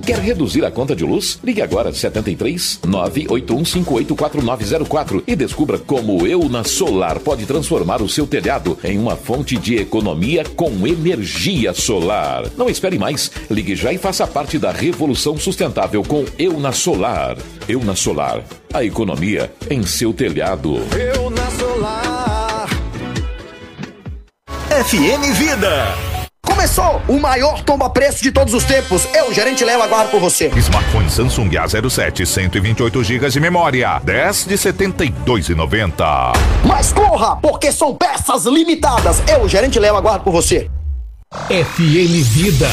Quer reduzir a conta de luz? Ligue agora 73 981584904 e descubra como Euna Solar pode transformar o seu telhado em uma fonte de economia com energia solar. Não espere mais. Ligue já e faça parte da revolução sustentável com Euna Solar. Euna Solar, a economia em seu telhado. Euna Solar. FM Vida. Começou o maior tomba-preço de todos os tempos. Eu, gerente Léo, aguardo por você. Smartphone Samsung A07, 128 GB de memória, 10 de R$ 72,90. Mas corra, porque são peças limitadas. Eu, gerente Léo, aguardo por você. FM Vida.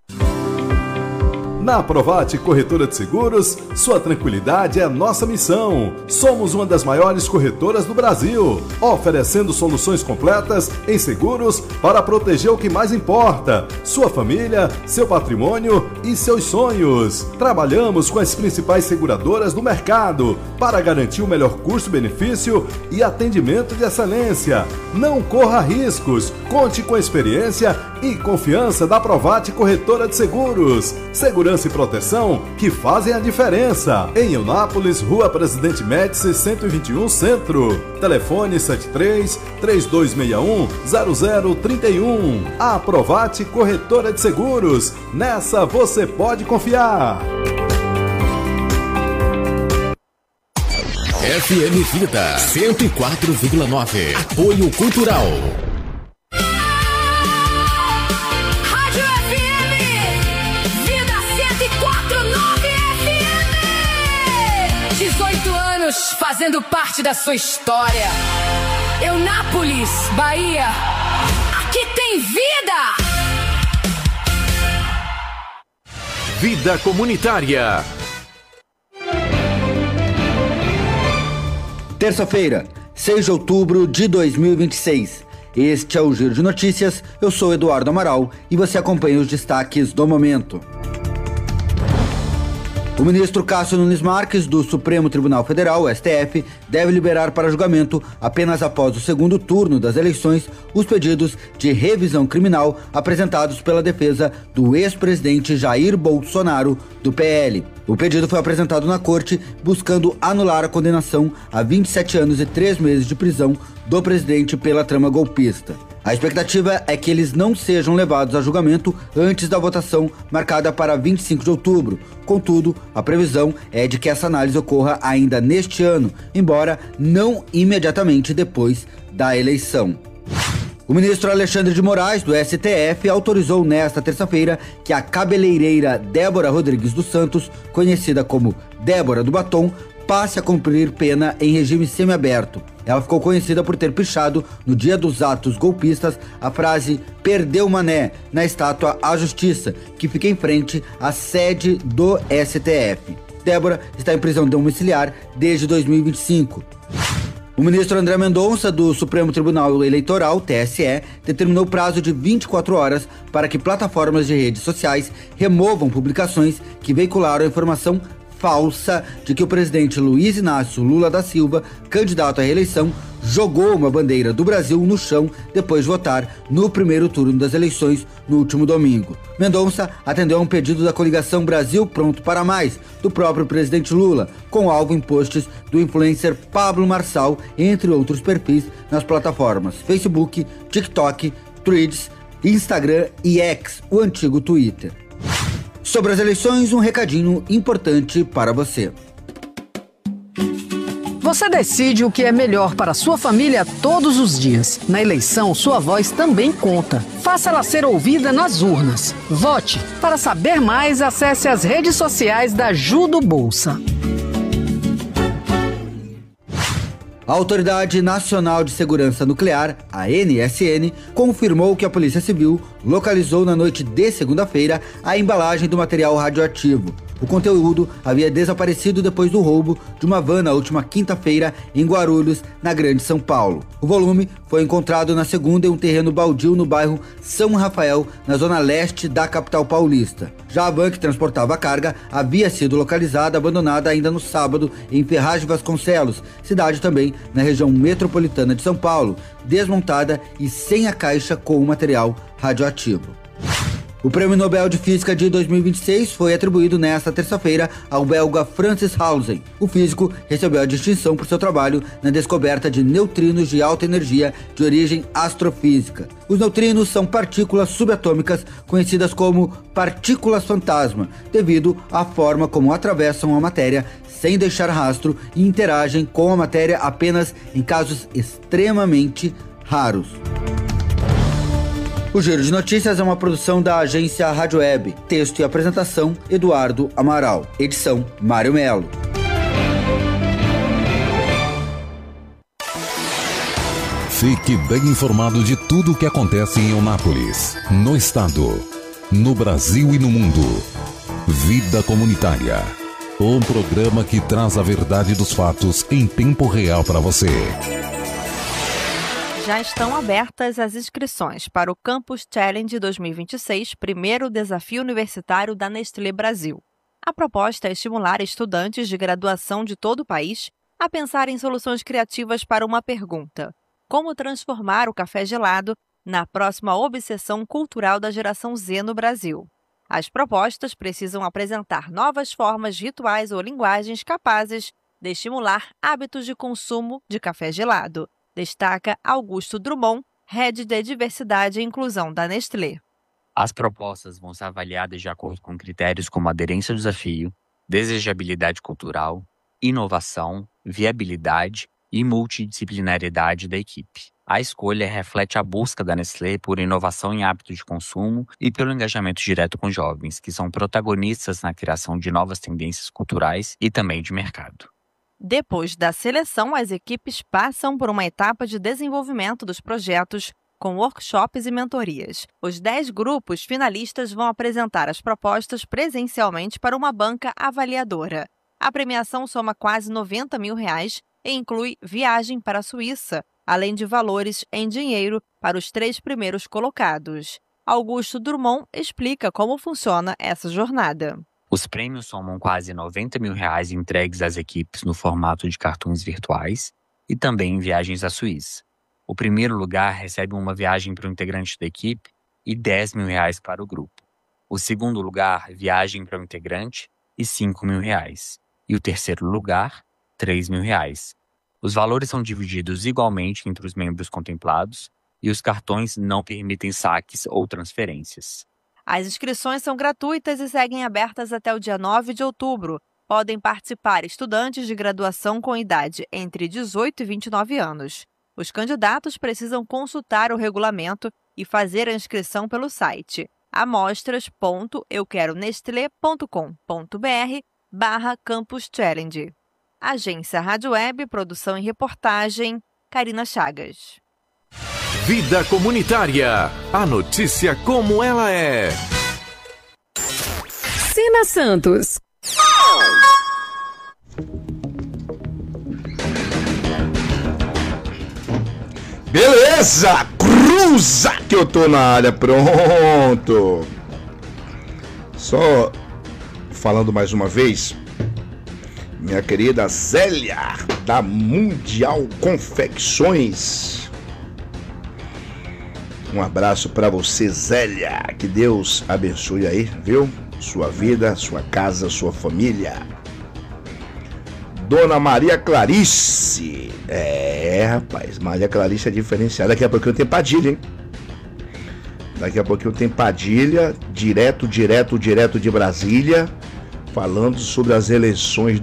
Na Provate Corretora de Seguros, sua tranquilidade é nossa missão. Somos uma das maiores corretoras do Brasil, oferecendo soluções completas em seguros para proteger o que mais importa: sua família, seu patrimônio e seus sonhos. Trabalhamos com as principais seguradoras do mercado para garantir o melhor custo-benefício e atendimento de excelência. Não corra riscos, conte com a experiência e confiança da Provate Corretora de Seguros. Segurança e proteção que fazem a diferença. Em Eunápolis, Rua Presidente Médici, 121 Centro. Telefone 73-3261-0031. A Provate Corretora de Seguros. Nessa você pode confiar. FM Vida 104,9. Apoio Cultural. Fazendo parte da sua história. Eunápolis, Bahia. Aqui tem vida! Vida Comunitária. Terça-feira, 6 de outubro de 2026. Este é o Giro de Notícias. Eu sou Eduardo Amaral e você acompanha os destaques do momento. O ministro Cássio Nunes Marques, do Supremo Tribunal Federal, STF, deve liberar para julgamento, apenas após o segundo turno das eleições, os pedidos de revisão criminal apresentados pela defesa do ex-presidente Jair Bolsonaro, do PL. O pedido foi apresentado na corte, buscando anular a condenação a 27 anos e 3 meses de prisão do presidente pela trama golpista. A expectativa é que eles não sejam levados a julgamento antes da votação marcada para 25 de outubro. Contudo, a previsão é de que essa análise ocorra ainda neste ano, embora não imediatamente depois da eleição. O ministro Alexandre de Moraes, do STF, autorizou nesta terça-feira que a cabeleireira Débora Rodrigues dos Santos, conhecida como Débora do Batom, passe a cumprir pena em regime semiaberto. Ela ficou conhecida por ter pichado, no dia dos atos golpistas, a frase "Perdeu Mané" na estátua à Justiça, que fica em frente à sede do STF. Débora está em prisão domiciliar desde 2025. O ministro André Mendonça, do Supremo Tribunal Eleitoral, TSE, determinou prazo de 24 horas para que plataformas de redes sociais removam publicações que veicularam a informação falsa de que o presidente Luiz Inácio Lula da Silva, candidato à reeleição, jogou uma bandeira do Brasil no chão depois de votar no primeiro turno das eleições no último domingo. Mendonça atendeu a um pedido da coligação Brasil Pronto para Mais, do próprio presidente Lula, com alvo em posts do influencer Pablo Marçal, entre outros perfis nas plataformas Facebook, TikTok, Threads, Instagram e X, o antigo Twitter. Sobre as eleições, um recadinho importante para você. Você decide o que é melhor para sua família todos os dias. Na eleição, sua voz também conta. Faça ela ser ouvida nas urnas. Vote. Para saber mais, acesse as redes sociais da Judo Bolsa. A Autoridade Nacional de Segurança Nuclear, a ANSN, confirmou que a Polícia Civil localizou na noite de segunda-feira a embalagem do material radioativo. O conteúdo havia desaparecido depois do roubo de uma van na última quinta-feira em Guarulhos, na Grande São Paulo. O volume foi encontrado na segunda em um terreno baldio no bairro São Rafael, na zona leste da capital paulista. Já a van que transportava a carga havia sido localizada abandonada ainda no sábado em Ferraz Vasconcelos, cidade também na região metropolitana de São Paulo, desmontada e sem a caixa com o material radioativo. O Prêmio Nobel de Física de 2026 foi atribuído nesta terça-feira ao belga Francis Halsen. O físico recebeu a distinção por seu trabalho na descoberta de neutrinos de alta energia de origem astrofísica. Os neutrinos são partículas subatômicas conhecidas como partículas fantasma, devido à forma como atravessam a matéria sem deixar rastro e interagem com a matéria apenas em casos extremamente raros. O Giro de Notícias é uma produção da agência Rádio Web. Texto e apresentação, Eduardo Amaral. Edição, Mário Melo. Fique bem informado de tudo o que acontece em Eunápolis, no estado, no Brasil e no mundo. Vida Comunitária. Um programa que traz a verdade dos fatos em tempo real para você. Já estão abertas as inscrições para o Campus Challenge 2026, primeiro desafio universitário da Nestlé Brasil. A proposta é estimular estudantes de graduação de todo o país a pensar em soluções criativas para uma pergunta: como transformar o café gelado na próxima obsessão cultural da geração Z no Brasil? As propostas precisam apresentar novas formas, rituais ou linguagens capazes de estimular hábitos de consumo de café gelado, destaca Augusto Drummond, Head de Diversidade e Inclusão da Nestlé. As propostas vão ser avaliadas de acordo com critérios como aderência ao desafio, desejabilidade cultural, inovação, viabilidade e multidisciplinariedade da equipe. A escolha reflete a busca da Nestlé por inovação em hábitos de consumo e pelo engajamento direto com jovens, que são protagonistas na criação de novas tendências culturais e também de mercado. Depois da seleção, as equipes passam por uma etapa de desenvolvimento dos projetos, com workshops e mentorias. Os 10 grupos finalistas vão apresentar as propostas presencialmente para uma banca avaliadora. A premiação soma quase R$90 mil e inclui viagem para a Suíça, além de valores em dinheiro para os 3 primeiros colocados. Augusto Drummond explica como funciona essa jornada. Os prêmios somam quase R$90 mil entregues às equipes no formato de cartões virtuais e também em viagens à Suíça. O primeiro lugar recebe uma viagem para o integrante da equipe e R$10 mil para o grupo. O segundo lugar, viagem para o integrante e R$5 mil. E o terceiro lugar, R$3 mil. Os valores são divididos igualmente entre os membros contemplados e os cartões não permitem saques ou transferências. As inscrições são gratuitas e seguem abertas até o dia 9 de outubro. Podem participar estudantes de graduação com idade entre 18 e 29 anos. Os candidatos precisam consultar o regulamento e fazer a inscrição pelo site amostras.euqueronestlé.com.br/Campus Challenge. Agência Rádio Web, produção e reportagem, Karina Chagas. Vida Comunitária. A notícia como ela é. Sina Santos. Beleza, cruza que eu tô na área, pronto. Só falando mais uma vez, minha querida Zélia, da Mundial Confecções. Um abraço pra você, Zélia, que Deus abençoe aí, viu? Sua vida, sua casa, sua família. Dona Maria Clarice. Rapaz, Maria Clarice é diferenciada. Daqui a pouquinho tem Padilha, hein? Daqui a pouquinho tem Padilha, direto de Brasília, falando sobre as eleições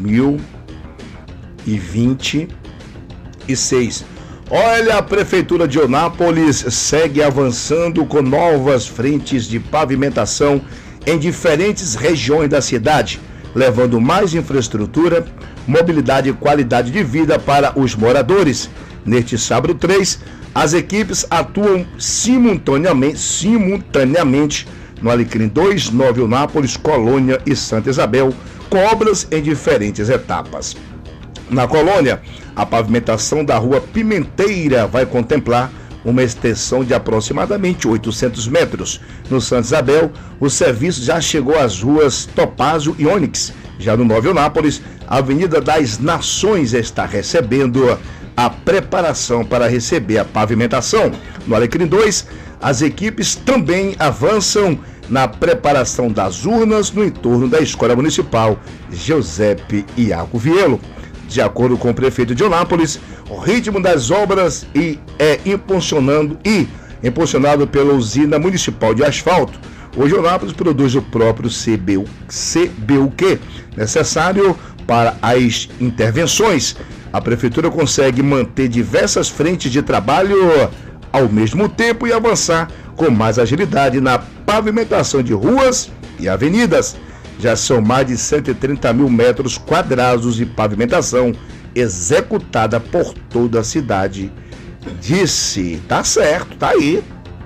2026. Olha, a Prefeitura de Eunápolis segue avançando com novas frentes de pavimentação em diferentes regiões da cidade, levando mais infraestrutura, mobilidade e qualidade de vida para os moradores. Neste sábado 3, as equipes atuam simultaneamente no Alecrim 2, Nova Eunápolis, Colônia e Santa Isabel, com obras em diferentes etapas. Na Colônia, a pavimentação da Rua Pimenteira vai contemplar uma extensão de aproximadamente 800 metros. No Santa Isabel, o serviço já chegou às ruas Topázio e Ônix. Já no Nova Eunápolis, a Avenida das Nações está recebendo a preparação para receber a pavimentação. No Alecrim 2, As equipes também avançam na preparação das urnas no entorno da Escola Municipal Giuseppe Iaco Vielo. De acordo com o prefeito de Eunápolis, o ritmo das obras é impulsionado pela usina municipal de asfalto. Hoje, Eunápolis produz o próprio CBUQ necessário para as intervenções. A prefeitura consegue manter diversas frentes de trabalho ao mesmo tempo e avançar com mais agilidade na pavimentação de ruas e avenidas. Já são mais de 130 mil metros quadrados de pavimentação executada por toda a cidade, disse. Tá certo, tá aí.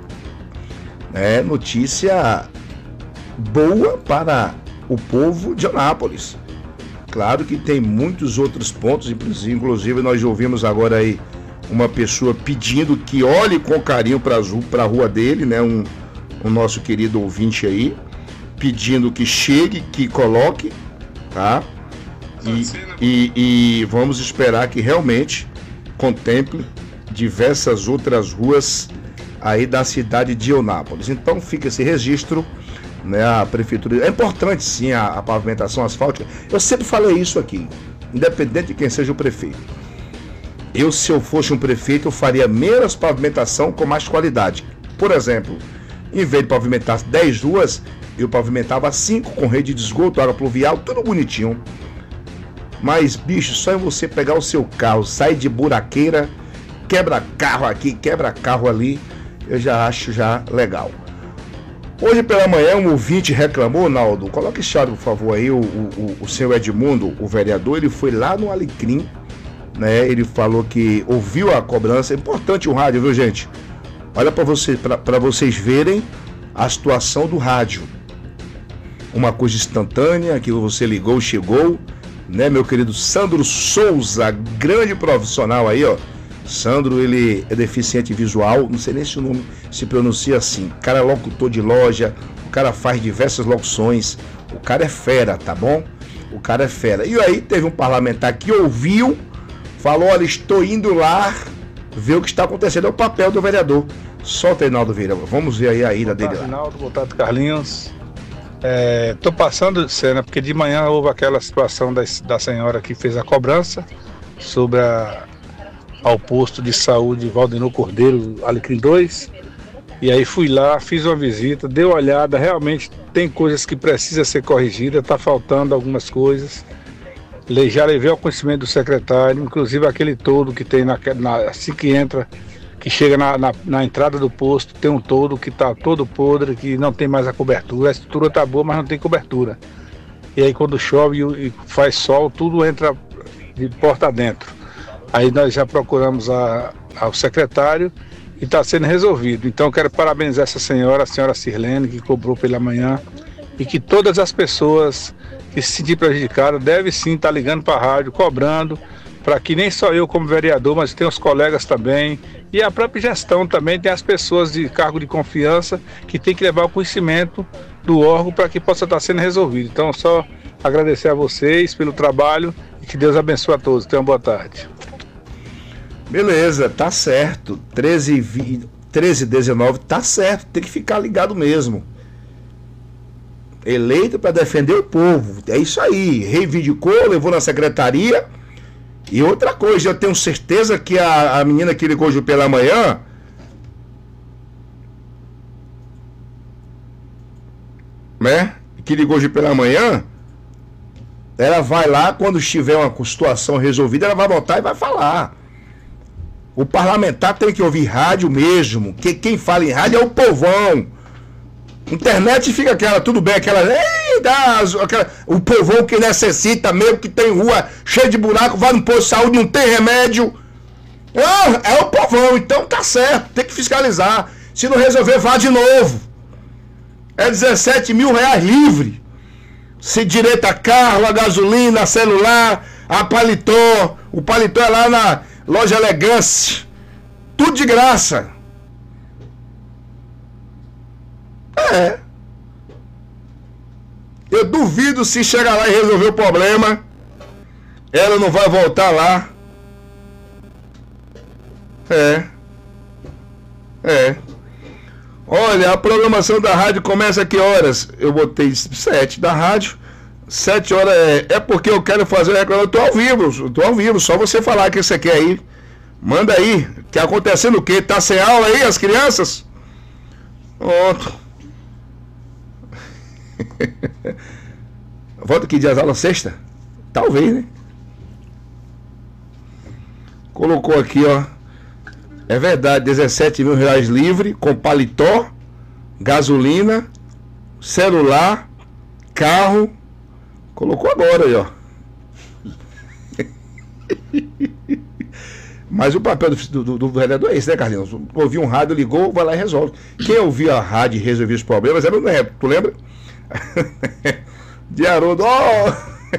É notícia boa para o povo de Eunápolis. Claro que tem muitos outros pontos, inclusive nós ouvimos agora aí uma pessoa pedindo que olhe com carinho para a rua dele, né? Um nosso querido ouvinte aí, pedindo que chegue, que coloque, tá? E vamos esperar que realmente contemple diversas outras ruas aí da cidade de Eunápolis. Então fica esse registro, né? A prefeitura, é importante sim a pavimentação asfáltica. Eu sempre falei isso aqui, independente de quem seja o prefeito. Se eu fosse um prefeito, eu faria menos pavimentação com mais qualidade. Por exemplo, em vez de pavimentar 10 ruas, eu pavimentava 5 com rede de esgoto, água pluvial, tudo bonitinho. Mas, bicho, só é você pegar o seu carro, sair de buraqueira, quebra carro aqui, quebra carro ali, eu já acho legal. Hoje pela manhã um ouvinte reclamou, Naldo, coloca esse áudio por favor aí, o senhor Edmundo, o vereador, ele foi lá no Alecrim, né? Ele falou que ouviu a cobrança. É importante o rádio, viu, gente? Olha para vocês verem a situação do rádio. Uma coisa instantânea, que você ligou, chegou, né? Meu querido Sandro Souza, grande profissional aí, ó. Sandro, ele é deficiente visual, não sei nem se o nome se pronuncia assim. O cara é locutor de loja, o cara faz diversas locuções, o cara é fera, tá bom? O cara é fera. E aí teve um parlamentar que ouviu, falou, olha, estou indo lá ver o que está acontecendo, é o papel do vereador. Solta aí, Naldo Vieira, vamos ver aí a ida dele lá. Naldo, boa tarde, Carlinhos. Estou passando de cena, porque de manhã houve aquela situação da senhora que fez a cobrança sobre ao posto de saúde Valdenor Cordeiro, Alecrim 2, e aí fui lá, fiz uma visita, dei uma olhada, realmente tem coisas que precisam ser corrigidas, está faltando algumas coisas, já levei ao conhecimento do secretário, inclusive aquele toldo que tem assim que entra, que chega na entrada do posto, tem um toldo que está todo podre, que não tem mais a cobertura, a estrutura está boa, mas não tem cobertura, e aí quando chove e faz sol, tudo entra de porta dentro. Aí nós já procuramos ao secretário e está sendo resolvido. Então eu quero parabenizar essa senhora, a senhora Sirlene, que cobrou pela manhã, e que todas as pessoas que se sentirem prejudicadas devem sim estar ligando para a rádio, cobrando, para que nem só eu como vereador, mas tem os colegas também, e a própria gestão também, tem as pessoas de cargo de confiança que tem que levar o conhecimento do órgão para que possa estar sendo resolvido. Então só agradecer a vocês pelo trabalho e que Deus abençoe a todos. Tenham boa tarde. Beleza, tá certo. 13h19, tá certo. Tem que ficar ligado mesmo. Eleito para defender o povo. É isso aí. Reivindicou, levou na secretaria. E outra coisa, eu tenho certeza que a menina que ligou hoje pela manhã, né? Que ligou hoje pela manhã, ela vai lá, quando estiver uma situação resolvida, ela vai voltar e vai falar. O parlamentar tem que ouvir rádio mesmo, que quem fala em rádio é o povão. Internet fica aquela, tudo bem, aquela o povão que necessita mesmo, que tem rua cheia de buraco, vai no posto de saúde, não tem remédio. É o povão, então tá certo, tem que fiscalizar. Se não resolver, vá de novo. É 17 mil reais livre. Se direito a carro, a gasolina, a celular, a paletó. O paletó é lá na Loja Elegância, tudo de graça. Eu duvido se chegar lá e resolver o problema, ela não vai voltar lá. Olha, a programação da rádio começa a que horas? Eu botei 7 da rádio. 7 horas é porque eu quero fazer reclamação. Eu tô ao vivo, só você falar o que você quer aí. Manda aí. Que acontecendo o quê? Tá sem aula aí as crianças? Pronto. Volta que dia as aulas sexta? Talvez, né? Colocou aqui, ó. É verdade, 17 mil reais livre, com paletó, gasolina, celular, carro. Colocou agora aí, ó. Mas o papel do vereador é esse, né, Carlinhos? Ouviu um rádio, ligou, vai lá e resolve. Quem ouvia a rádio e resolvia os problemas era o Neto, tu lembra? De Haroldo, ó.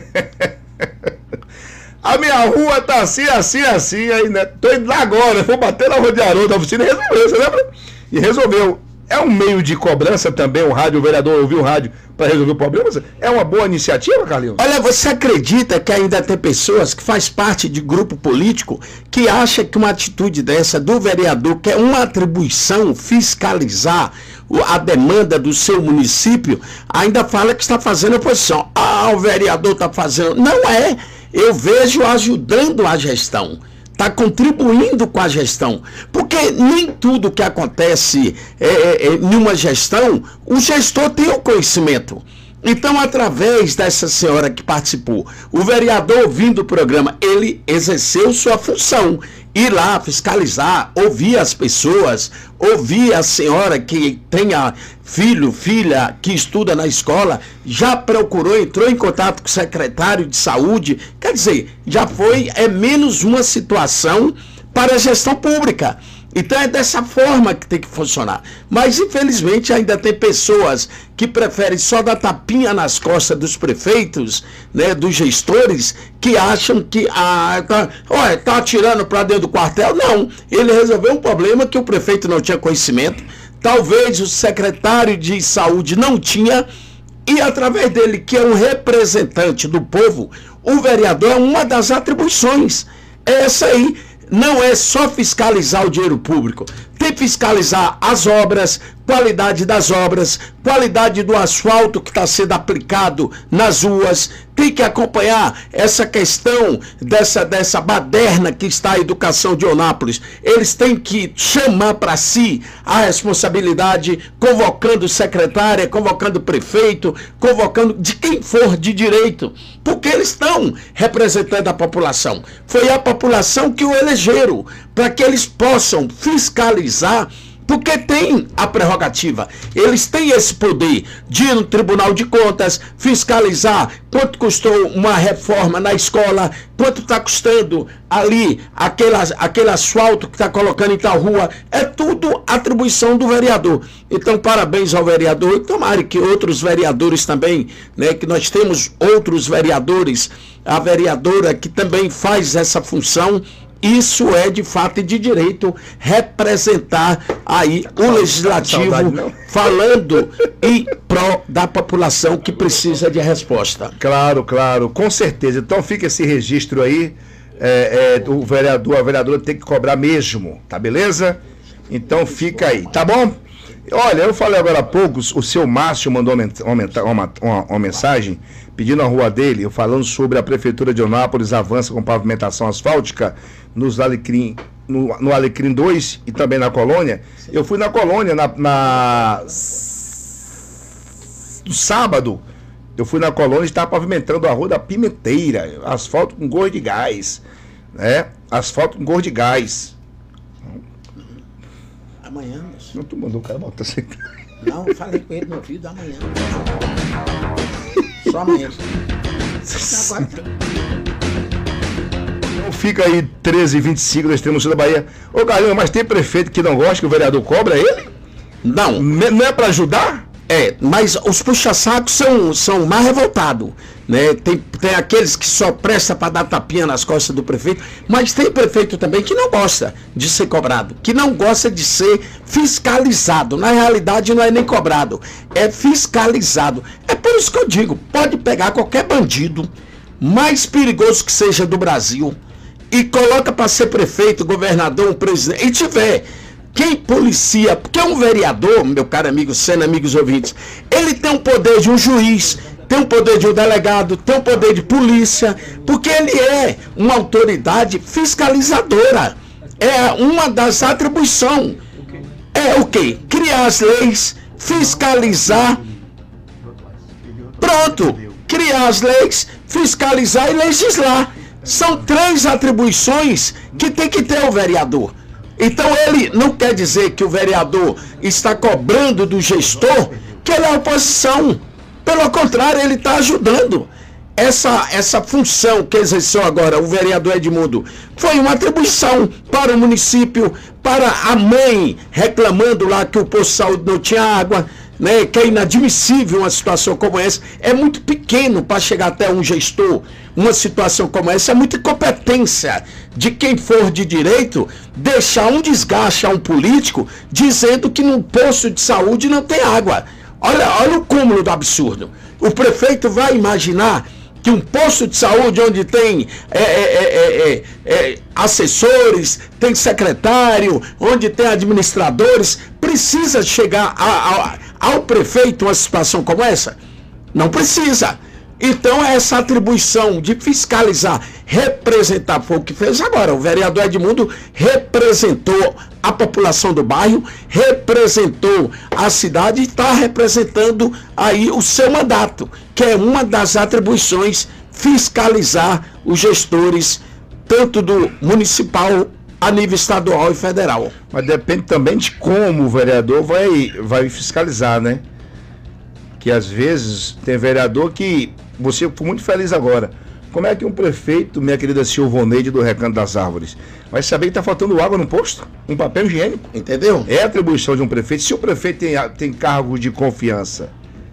A minha rua tá assim, aí, né? Tô indo lá agora, vou bater na rua de Haroldo, da oficina, e resolveu, você lembra? E resolveu. É um meio de cobrança também, o vereador ouviu o rádio para resolver o problema? É uma boa iniciativa, Carlinhos? Olha, você acredita que ainda tem pessoas que faz parte de grupo político que acha que uma atitude dessa do vereador, que é uma atribuição fiscalizar a demanda do seu município, ainda fala que está fazendo oposição. Ah, o vereador está fazendo. Não é. Eu vejo ajudando a gestão. Está contribuindo com a gestão, porque nem tudo que acontece em uma gestão, o gestor tem o conhecimento. Então, através dessa senhora que participou, o vereador ouvindo o programa, ele exerceu sua função, ir lá fiscalizar, ouvir as pessoas, ouvir a senhora que tenha filho, filha, que estuda na escola, já procurou, entrou em contato com o secretário de saúde, quer dizer, já foi, menos uma situação para a gestão pública. Então é dessa forma que tem que funcionar. Mas infelizmente ainda tem pessoas que preferem só dar tapinha nas costas dos prefeitos, né, dos gestores, que acham que tá atirando para dentro do quartel. Não, ele resolveu um problema que o prefeito não tinha conhecimento, talvez o secretário de saúde não tinha, e através dele, que é um representante do povo, o vereador é uma das atribuições. É essa aí. Não é só fiscalizar o dinheiro público, tem que fiscalizar as obras, qualidade das obras, qualidade do asfalto que está sendo aplicado nas ruas, tem que acompanhar essa questão dessa baderna que está a educação de Eunápolis. Eles têm que chamar para si a responsabilidade, convocando secretária, convocando prefeito, convocando de quem for de direito, porque eles estão representando a população. Foi a população que o elegeram, para que eles possam fiscalizar, porque tem a prerrogativa, eles têm esse poder de ir no Tribunal de Contas, fiscalizar quanto custou uma reforma na escola, quanto está custando ali aquele asfalto que está colocando em tal rua. É tudo atribuição do vereador. Então, parabéns ao vereador, e tomara que outros vereadores também, né, que nós temos outros vereadores, a vereadora que também faz essa função. Isso é de fato e de direito representar aí o legislativo falando em prol da população que precisa de resposta. Claro, com certeza. Então fica esse registro aí, o vereador, a vereadora tem que cobrar mesmo, tá beleza? Então fica aí, tá bom? Olha, eu falei agora há pouco, o seu Márcio mandou uma mensagem pedindo a rua dele, falando sobre a Prefeitura de Eunápolis avança com pavimentação asfáltica no Alecrim 2 e também na Colônia. Sim. Eu fui na Colônia no sábado, eu fui na Colônia e estava pavimentando a Rua da Pimenteira, asfalto com gosto de gás, né? Asfalto com gosto de gás. Amanhã. Não, tu mandou o cara botar assim. Não, eu falei com ele no ouvido amanhã. Só amanhã. Agora. Então fica aí 13h25 do extremo sul da Bahia. Ô Carlinhos, mas tem prefeito que não gosta que o vereador cobra ele? Não. Não é para ajudar? Mas os puxa-sacos são mais revoltados, né? Tem aqueles que só prestam para dar tapinha nas costas do prefeito, mas tem prefeito também que não gosta de ser cobrado, que não gosta de ser fiscalizado. Na realidade não é nem cobrado, é fiscalizado. É por isso que eu digo, pode pegar qualquer bandido, mais perigoso que seja do Brasil, e coloca para ser prefeito, governador, um presidente, e tiver quem policia, porque um vereador, meu caro amigo Sena, amigos ouvintes, ele tem o poder de um juiz, tem o poder de um delegado, tem o poder de polícia, porque ele é uma autoridade fiscalizadora. É uma das atribuições. É o quê? Criar as leis, fiscalizar. Pronto. Criar as leis, fiscalizar e legislar. São 3 atribuições que tem que ter o vereador. Então ele não quer dizer que o vereador está cobrando do gestor que ele é oposição. Pelo contrário, ele está ajudando. Essa função que exerceu agora o vereador Edmundo foi uma atribuição para o município, para a mãe reclamando lá que o posto de saúde não tinha água, né, que é inadmissível uma situação como essa. É muito pequeno para chegar até um gestor. Uma situação como essa é muita incompetência de quem for de direito deixar um desgaste a um político dizendo que num posto de saúde não tem água. Olha o cúmulo do absurdo. O prefeito vai imaginar que um posto de saúde onde tem assessores, tem secretário, onde tem administradores, precisa chegar ao prefeito uma situação como essa? Não precisa. Então essa atribuição de fiscalizar, representar, foi o que fez agora. O vereador Edmundo representou a população do bairro, representou a cidade e está representando aí o seu mandato, que é uma das atribuições, fiscalizar os gestores, tanto do municipal a nível estadual e federal. Mas depende também de como o vereador vai fiscalizar, né? Que às vezes tem vereador que você foi muito feliz agora. Como é que um prefeito, minha querida Silvoneide do Recanto das Árvores, vai saber que está faltando água no posto? Um papel higiênico? Entendeu? É atribuição de um prefeito. Se o prefeito tem cargo de confiança,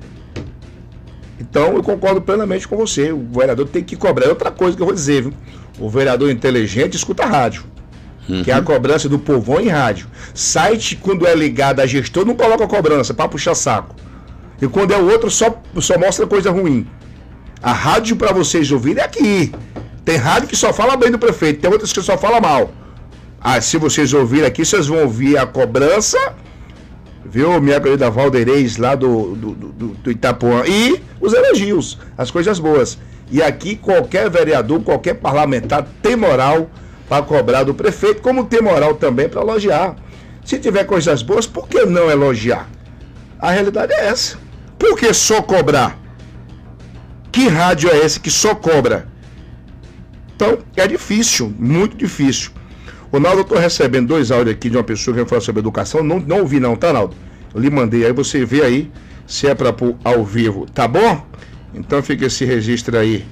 então eu concordo plenamente com você. O vereador tem que cobrar. É outra coisa que eu vou dizer, viu? O vereador inteligente escuta rádio. Que é a cobrança do povão em rádio. Site, quando é ligado a gestor, não coloca cobrança para puxar saco. E quando é o outro, só mostra coisa ruim. A rádio para vocês ouvirem é aqui. Tem rádio que só fala bem do prefeito, tem outras que só fala mal. Se vocês ouvirem aqui, vocês vão ouvir a cobrança, viu, minha querida Valdeirês lá do Itapuã, e os elogios, as coisas boas. E aqui qualquer vereador, qualquer parlamentar tem moral para cobrar do prefeito, como tem moral também para elogiar. Se tiver coisas boas, por que não elogiar? A realidade é essa. Por que só cobrar? Que rádio é esse que só cobra? Então, é difícil, muito difícil. Ronaldo, eu estou recebendo 2 áudios aqui de uma pessoa que vai falar sobre educação. Não ouvi não, tá, Naldo? Eu lhe mandei, aí você vê aí se é para pôr ao vivo, tá bom? Então fica esse registro aí.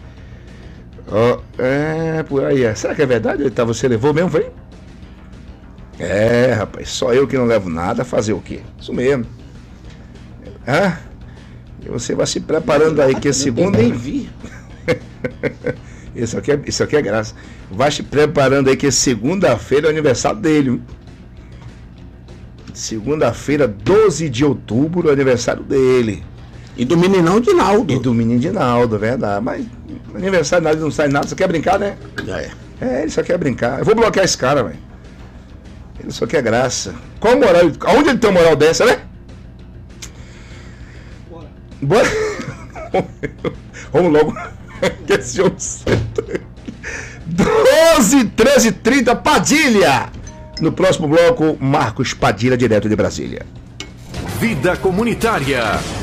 Por aí. Será que é verdade? Você levou mesmo, foi? Rapaz, só eu que não levo nada, fazer o quê? Isso mesmo. E você vai se preparando aí, que é segunda, nem vi. Isso aqui é graça. Vai se preparando aí, que segunda-feira é o aniversário dele. Segunda-feira, 12 de outubro, é o aniversário dele. E do meninão de Naldo. E do menino de Naldo, é verdade. Mas aniversário nada, não sai nada. Você quer brincar, né? Ele só quer brincar. Eu vou bloquear esse cara, velho. Ele só quer graça. Qual moral? Aonde ele tem uma moral dessa, né? Bora. Vamos logo. 12, 13, 30, Padilha. No próximo bloco, Marcos Padilha, direto de Brasília. Vida Comunitária.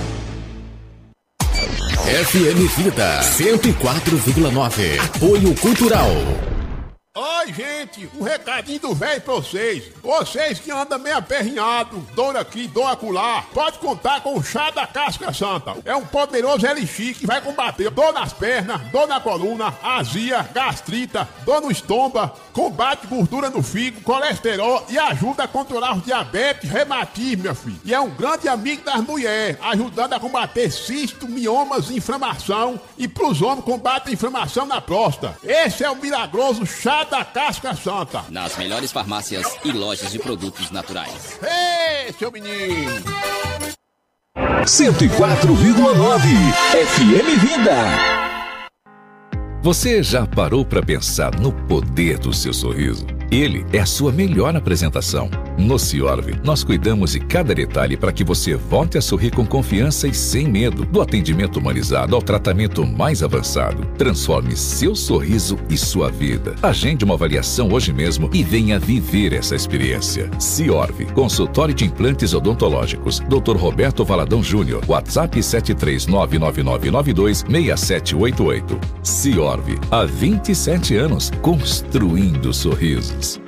FM Vida 104,9. Apoio Cultural. Oi, gente, um recadinho do velho pra vocês. Vocês que andam meio aperrinhado, dor aqui, dor acolá, pode contar com o chá da casca santa. É um poderoso elixir que vai combater dor nas pernas, dor na coluna, azia, gastrita, dor no estômago, combate gordura no fígado, colesterol e ajuda a controlar os diabetes, reumatismo, meu filho. E é um grande amigo das mulheres, ajudando a combater cisto, miomas, inflamação, e pros homens combate a inflamação na próstata. Esse é o milagroso chá da casca santa. Nas melhores farmácias e lojas de produtos naturais. Ei, seu menino! 104,9 FM Vida. Você já parou para pensar no poder do seu sorriso? Ele é a sua melhor apresentação. No Ciorv, nós cuidamos de cada detalhe para que você volte a sorrir com confiança e sem medo. Do atendimento humanizado ao tratamento mais avançado. Transforme seu sorriso e sua vida. Agende uma avaliação hoje mesmo e venha viver essa experiência. Ciorv, consultório de implantes odontológicos. Dr. Roberto Valadão Júnior. WhatsApp 73999926788. Ciorv, há 27 anos, construindo sorrisos.